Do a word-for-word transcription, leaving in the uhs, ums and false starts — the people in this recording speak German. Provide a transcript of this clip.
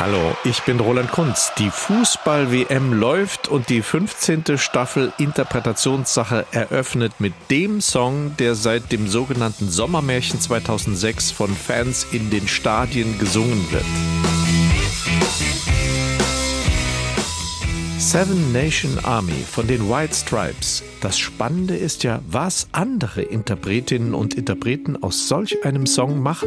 Hallo, ich bin Roland Kunz. Die Fußball-W M läuft und die fünfzehnte Staffel Interpretationssache eröffnet mit dem Song, der seit dem sogenannten Sommermärchen zweitausendsechs von Fans in den Stadien gesungen wird. Seven Nation Army von den White Stripes. Das Spannende ist ja, was andere Interpretinnen und Interpreten aus solch einem Song machen.